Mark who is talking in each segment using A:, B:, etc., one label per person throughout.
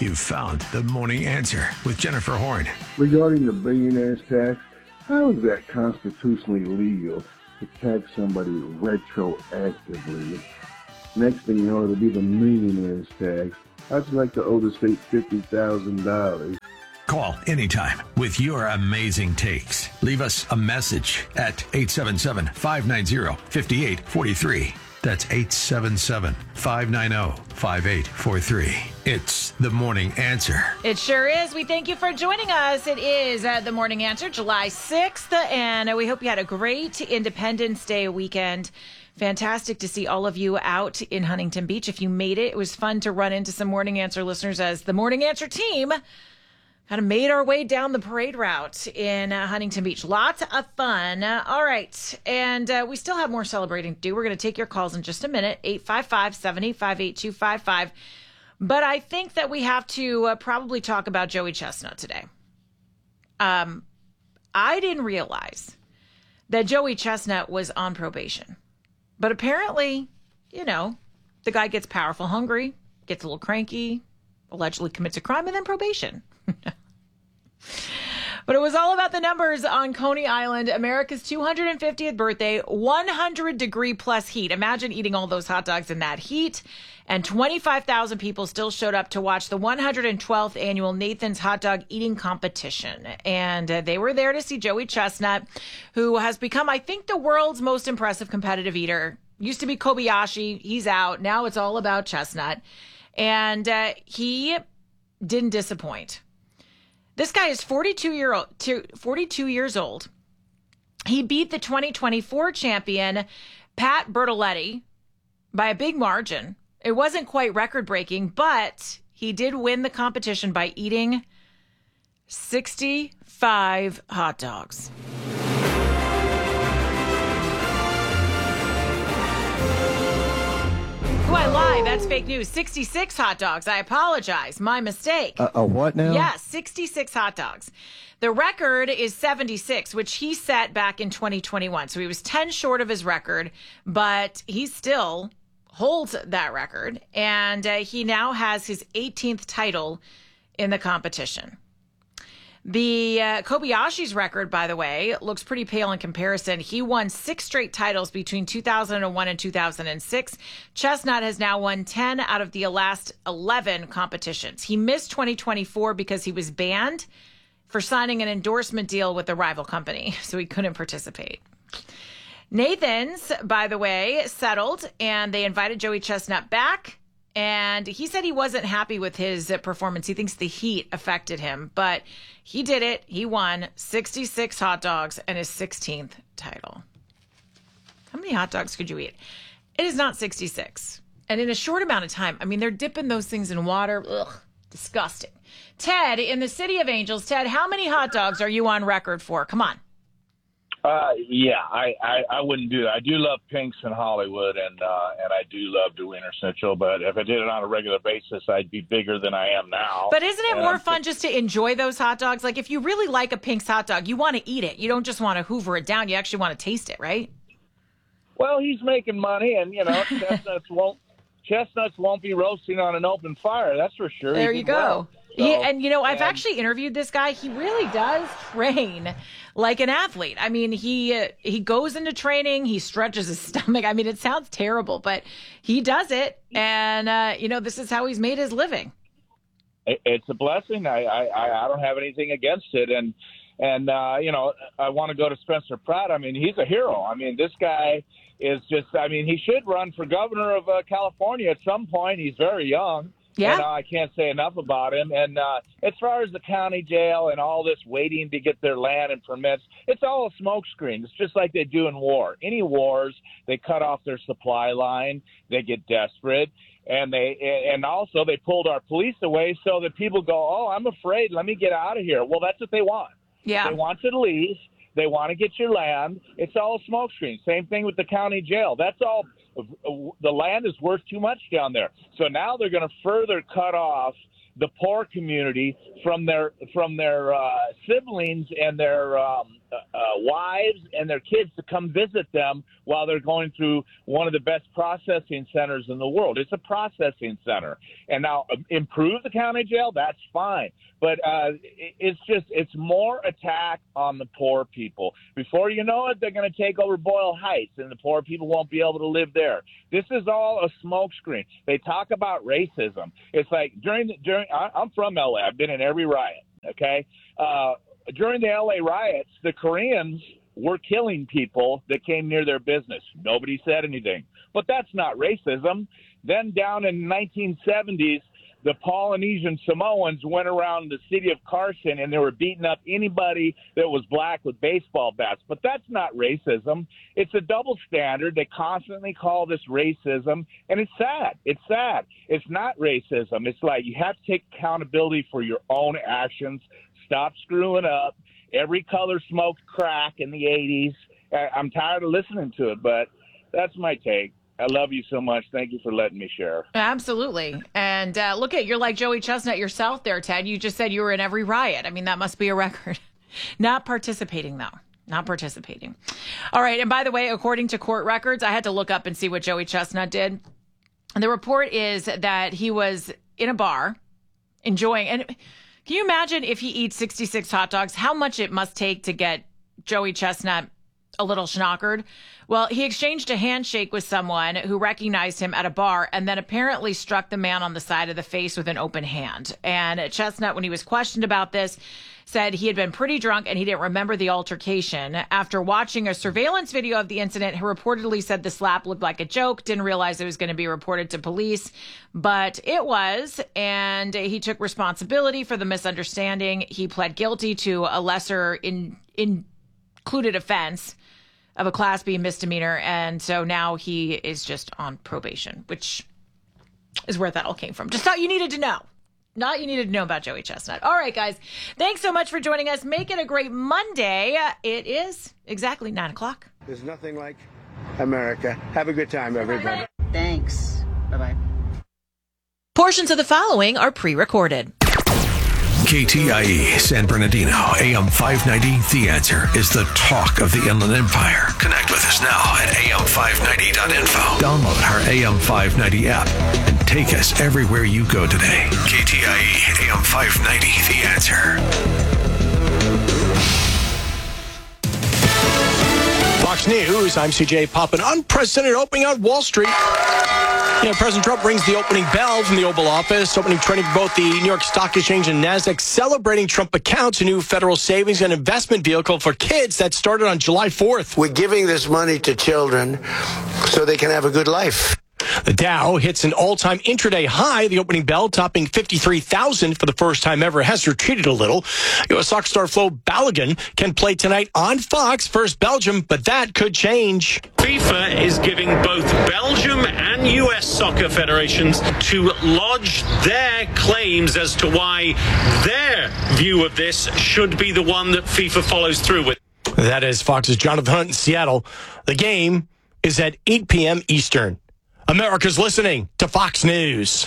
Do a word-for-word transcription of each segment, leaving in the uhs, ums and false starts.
A: You've found the morning answer with Jennifer Horn.
B: Regarding the billionaire's tax, how is that constitutionally legal to tax somebody retroactively? Next thing you know, it'll be the millionaire's tax. I'd like to owe the state fifty thousand dollars.
A: Call anytime with your amazing takes. Leave us a message at eight seven seven, five nine zero, five eight four three. That's eight seven seven, five nine zero, five eight four three. It's the morning answer.
C: It sure is. We thank you for joining us. It is uh, the morning answer, July sixth, and we hope you had a great Independence Day weekend. Fantastic to see all of you out in Huntington Beach. If you made it, it was fun to run into some morning answer listeners as the morning answer team kind of made our way down the parade route in uh, Huntington Beach. Lots of fun. Uh, all right. And uh, we still have more celebrating to do. We're going to take your calls in just a minute. eight five five, seven eight five, eight two five five. But I think that we have to uh, probably talk about Joey Chestnut today. Um, I didn't realize that Joey Chestnut was on probation. But apparently, you know, the guy gets powerful hungry, gets a little cranky, allegedly commits a crime, and then probation. But it was all about the numbers on Coney Island, America's two hundred fiftieth birthday, one hundred degree plus heat. Imagine eating all those hot dogs in that heat. And twenty-five thousand people still showed up to watch the one hundred twelfth annual Nathan's Hot Dog Eating Competition. And uh, they were there to see Joey Chestnut, who has become, I think, the world's most impressive competitive eater. Used to be Kobayashi. He's out. Now it's all about Chestnut. And uh, he didn't disappoint. This guy is forty-two year old, forty-two years old. He beat the twenty twenty-four champion, Pat Bertoletti, by a big margin. It wasn't quite record-breaking, but he did win the competition by eating sixty-five hot dogs. Oh, I lied. That's fake news. sixty-six hot dogs. I apologize. My mistake.
D: Uh, a what now?
C: Yes, sixty-six hot dogs. The record is seventy-six, which he set back in twenty twenty-one. So he was ten short of his record, but he still holds that record. And uh, he now has his eighteenth title in the competition. The uh, Kobayashi's record, by the way, looks pretty pale in comparison. He won six straight titles between two thousand one and two thousand six. Chestnut has now won ten out of the last eleven competitions. He missed twenty twenty-four because he was banned for signing an endorsement deal with a rival company, so he couldn't participate. Nathan's, by the way, settled, and they invited Joey Chestnut back. And he said he wasn't happy with his performance. He thinks the heat affected him, but he did it. He won sixty-six hot dogs and his sixteenth title. How many hot dogs could you eat? It is not sixty-six. And in a short amount of time, I mean, they're dipping those things in water. Ugh, disgusting. Ted, in the City of Angels, Ted, how many hot dogs are you on record for? Come on.
E: Uh, yeah, I, I, I wouldn't do that. I do love Pink's in Hollywood, and uh, and I do love the Wiener Schnitzel, but if I did it on a regular basis, I'd be bigger than I am now.
C: But isn't it
E: and
C: more
E: I'm
C: fun just to enjoy those hot dogs? Like, if you really like a Pink's hot dog, you want to eat it. You don't just want to hoover it down. You actually want to taste it, right?
E: Well, he's making money, and, you know, chestnuts won't chestnuts won't be roasting on an open fire, that's for sure.
C: There
E: He
C: you
E: did
C: go.
E: well. So,
C: he, and, you know, I've
E: and,
C: actually interviewed this guy. He really does train like an athlete. I mean, he uh, he goes into training. He stretches his stomach. I mean, it sounds terrible, but he does it. And, uh, you know, this is how he's made his living.
E: it, it's a blessing. I, I, I don't have anything against it. And, and uh, you know, I want to go to Spencer Pratt. I mean, he's a hero. I mean, this guy is just, I mean, he should run for governor of uh, California at some point. He's very young.
C: Yeah.
E: And, uh, I can't say enough about him. And uh, as far as the county jail and all this waiting to get their land and permits, it's all a smokescreen. It's just like they do in war. Any wars, they cut off their supply line. They get desperate. And they and also they pulled our police away so that people go, oh, I'm afraid. Let me get out of here. Well, that's what they want.
C: Yeah.
E: They want you to leave. They want to get your land. It's all a smokescreen. Same thing with the county jail. That's all The land is worth too much down there. So now they're going to further cut off the poor community from their from their uh, siblings and their um, uh, wives and their kids to come visit them while they're going through one of the best processing centers in the world. It's a processing center. And now uh, improve the county jail, that's fine. But uh, it's just it's more attack on the poor people. Before you know it, they're going to take over Boyle Heights, and the poor people won't be able to live there. This is all a smokescreen. They talk about racism. It's like during the, during I, I'm from L A. I've been in every riot. Okay, uh, during the L A riots, the Koreans were killing people that came near their business. Nobody said anything, but that's not racism. Then down in the nineteen seventies. The Polynesian Samoans went around the city of Carson and they were beating up anybody that was black with baseball bats. But that's not racism. It's a double standard. They constantly call this racism, and it's sad. It's sad. It's not racism. It's like you have to take accountability for your own actions. Stop screwing up. Every color smoked crack in the eighties. I'm tired of listening to it, but that's my take. I love you so much. Thank you for letting me share.
C: Absolutely. And uh, look at, you're like Joey Chestnut yourself there, Ted. You just said you were in every riot. I mean, that must be a record. Not participating, though. Not participating. All right. And by the way, according to court records, I had to look up and see what Joey Chestnut did. And the report is that he was in a bar enjoying. And can you imagine if he eats sixty-six hot dogs, how much it must take to get Joey Chestnut a little schnockered? Well, he exchanged a handshake with someone who recognized him at a bar and then apparently struck the man on the side of the face with an open hand. And Chestnut, when he was questioned about this, said he had been pretty drunk and he didn't remember the altercation. After watching a surveillance video of the incident, he reportedly said the slap looked like a joke, didn't realize it was going to be reported to police, but it was, and he took responsibility for the misunderstanding. He pled guilty to a lesser in, in included offense of a Class B misdemeanor, and so now he is just on probation, which is where that all came from. Just thought you needed to know. Not you needed to know about Joey Chestnut. All right, guys. Thanks so much for joining us. Make it a great Monday. It is exactly nine o'clock.
D: There's nothing like America. Have a good time, everybody.
F: Thanks. Bye-bye.
C: Portions of the following are pre-recorded.
A: K T I E San Bernardino, A M five ninety. The Answer is the talk of the Inland Empire. Connect with us now at A M five ninety dot info. Download our A M five ninety app and take us everywhere you go today. K T I E A M five ninety. The Answer.
G: Fox News, I'm C J Pop. An unprecedented opening on Wall Street. You know, President Trump rings the opening bell from the Oval Office, opening trading for both the New York Stock Exchange and NASDAQ, celebrating Trump Accounts, a new federal savings and investment vehicle for kids that started on July fourth.
D: We're giving this money to children so they can have a good life.
G: The Dow hits an all-time intraday high, the opening bell topping fifty-three thousand for the first time ever. It has retreated a little. U S soccer star Flo Balogun can play tonight on Fox versus Belgium, but that could change.
H: FIFA is giving both Belgium and U S soccer federations to lodge their claims as to why their view of this should be the one that FIFA follows through with.
G: That is Fox's Jonathan Hunt in Seattle. The game is at eight p.m. Eastern. America's listening to Fox News.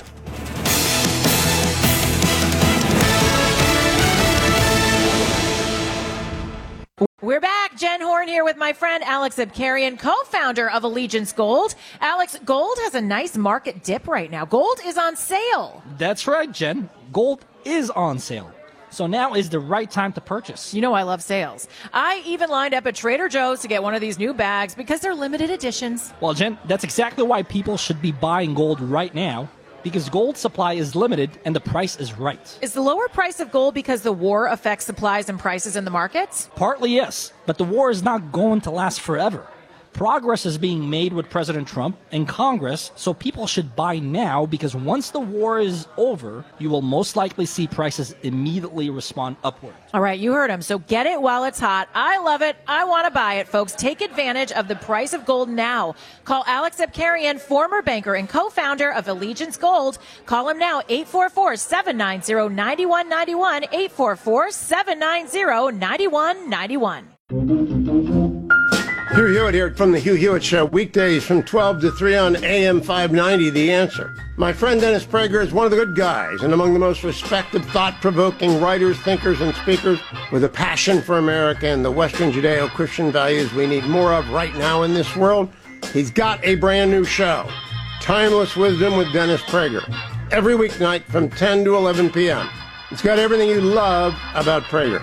C: We're back. Jen Horn here with my friend Alex Abkarian, co-founder of Allegiance Gold. Alex, gold has a nice market dip right now. Gold is on sale.
I: That's right, Jen. Gold is on sale. So now is the right time to purchase.
C: You know I love sales. I even lined up at Trader Joe's to get one of these new bags because they're limited editions.
I: Well, Jen, that's exactly why people should be buying gold right now, because gold supply is limited and the price is right.
C: Is the lower price of gold because the war affects supplies and prices in the markets?
I: Partly, yes, but the war is not going to last forever. Progress is being made with President Trump and Congress, so people should buy now, because once the war is over, you will most likely see prices immediately respond upward.
C: All right, you heard him. So get it while it's hot. I love it. I want to buy it, folks. Take advantage of the price of gold now. Call Alex Abkarian, former banker and co-founder of Allegiance Gold. Call him now, eight four four, seven nine zero, nine one nine one, eight four four, seven nine zero, nine one nine one.
J: Hugh Hewitt here from the Hugh Hewitt Show, weekdays from twelve to three on A M five ninety, The Answer. My friend Dennis Prager is one of the good guys and among the most respected, thought-provoking writers, thinkers, and speakers with a passion for America and the Western Judeo-Christian values we need more of right now in this world. He's got a brand new show, Timeless Wisdom with Dennis Prager, every weeknight from ten to eleven p.m. It's got everything you love about Prager.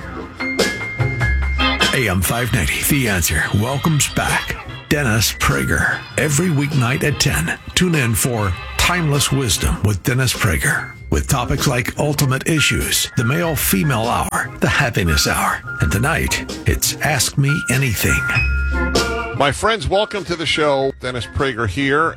A: A M five ninety, The Answer, welcomes back Dennis Prager. Every weeknight at ten, tune in for Timeless Wisdom with Dennis Prager. With topics like ultimate issues, the male-female hour, the happiness hour. And tonight, it's Ask Me Anything.
K: My friends, welcome to the show. Dennis Prager here,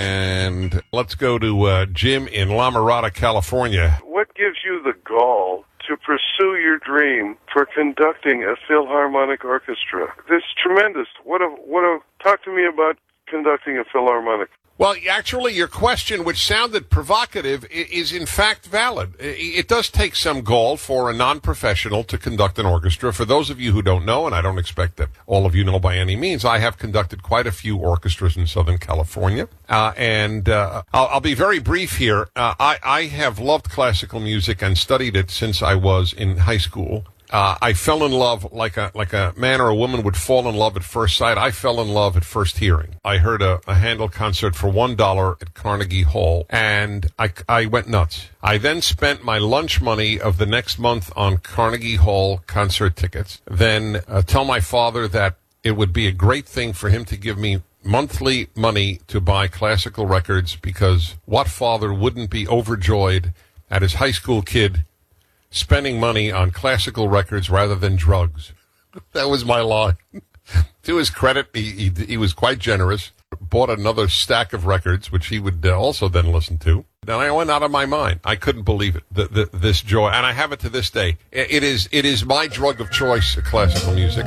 K: and let's go to uh, Jim in La Mirada, California.
L: What gives you the gall to pursue your dream for conducting a Philharmonic orchestra? This is tremendous. What a, what a, talk to me about conducting a Philharmonic.
K: Well, actually, your question, which sounded provocative, is in fact valid. It does take some gall for a non-professional to conduct an orchestra. For those of you who don't know, and I don't expect that all of you know by any means, I have conducted quite a few orchestras in Southern California. Uh, and uh, I'll, I'll be very brief here. Uh, I, I have loved classical music and studied it since I was in high school. Uh, I fell in love like a like a man or a woman would fall in love at first sight. I fell in love at first hearing. I heard a, a Handel concert for one dollar at Carnegie Hall, and I, I went nuts. I then spent my lunch money of the next month on Carnegie Hall concert tickets. Then uh, tell my father that it would be a great thing for him to give me monthly money to buy classical records, because what father wouldn't be overjoyed at his high school kid spending money on classical records rather than drugs? That was my line. To his credit, he, he he was quite generous. Bought another stack of records, which he would uh, also then listen to. Then I went out of my mind. I couldn't believe it. The, the, this joy, and I have it to this day. It is it is my drug of choice, classical music.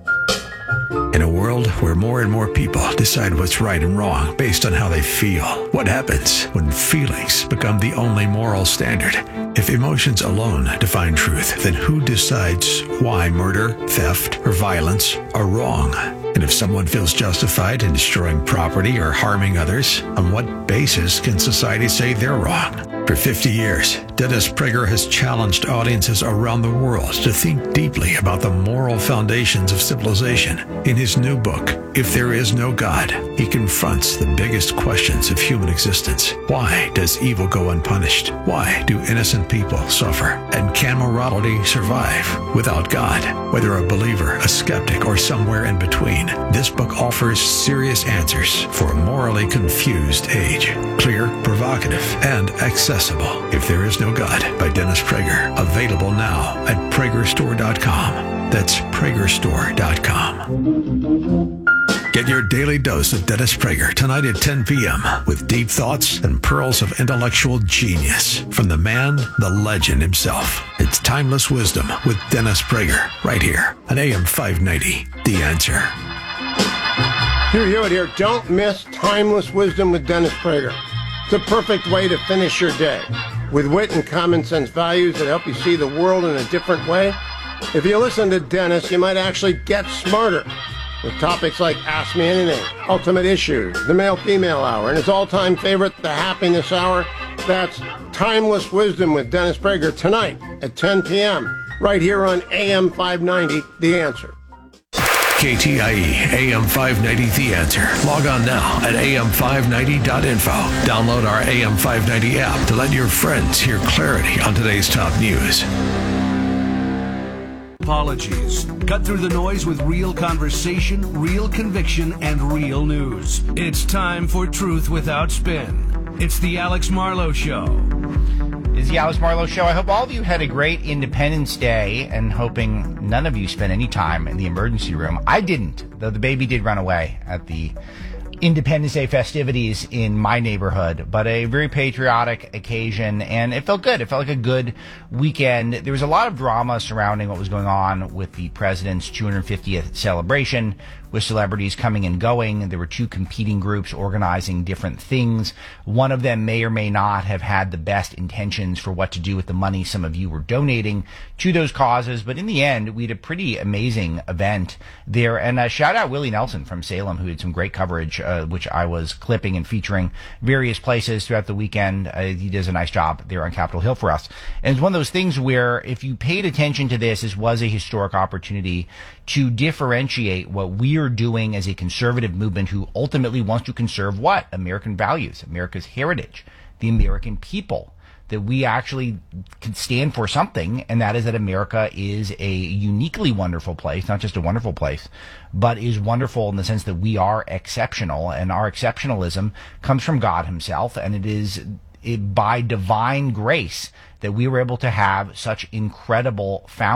A: In a world where more and more people decide what's right and wrong based on how they feel, what happens when feelings become the only moral standard? If emotions alone define truth, then who decides why murder, theft, or violence are wrong? And if someone feels justified in destroying property or harming others, on what basis can society say they're wrong? For fifty years, Dennis Prager has challenged audiences around the world to think deeply about the moral foundations of civilization. In his new book, If There Is No God, he confronts the biggest questions of human existence. Why does evil go unpunished? Why do innocent people suffer? And can morality survive without God? Whether a believer, a skeptic, or somewhere in between, this book offers serious answers for a morally confused age. Clear, provocative, and accessible. If There Is No God by Dennis Prager. Available now at Prager Store dot com. That's Prager Store dot com. Get your daily dose of Dennis Prager tonight at ten p.m. with deep thoughts and pearls of intellectual genius from the man, the legend himself. It's Timeless Wisdom with Dennis Prager right here on A M five ninety, The Answer.
J: Hugh Hewitt here. Don't miss Timeless Wisdom with Dennis Prager. It's a perfect way to finish your day with wit and common sense values that help you see the world in a different way. If you listen to Dennis, you might actually get smarter with topics like Ask Me Anything, Ultimate Issues, the Male-Female Hour, and his all-time favorite, the Happiness Hour. That's Timeless Wisdom with Dennis Prager tonight at ten p.m. right here on A M five ninety, The Answer.
A: K T I E, A M five ninety, The Answer. Log on now at A M five ninety dot info. Download our A M five ninety app to let your friends hear clarity on today's top news.
M: Apologies. Cut through the noise with real conversation, real conviction, and real news. It's time for Truth Without Spin. It's the Alex Marlowe Show.
N: It's the Alex Marlowe Show. I hope all of you had a great Independence Day, and hoping none of you spent any time in the emergency room. I didn't, though the baby did run away at the Independence Day festivities in my neighborhood, but a very patriotic occasion, and it felt good. It felt like a good weekend. There was a lot of drama surrounding what was going on with the president's two hundred fiftieth celebration, with celebrities coming and going. There were two competing groups organizing different things. One of them may or may not have had the best intentions for what to do with the money some of you were donating to those causes. But in the end, we had a pretty amazing event there. And uh, shout out Willie Nelson from Salem, who did some great coverage, uh, which I was clipping and featuring various places throughout the weekend. Uh, he does a nice job there on Capitol Hill for us. And it's one of those things where if you paid attention to this, this was a historic opportunity to differentiate what we are doing as a conservative movement who ultimately wants to conserve what? American values, America's heritage, the American people. That we actually can stand for something, and that is that America is a uniquely wonderful place, not just a wonderful place, but is wonderful in the sense that we are exceptional, and our exceptionalism comes from God himself, and it is it, by divine grace that we were able to have such incredible founders.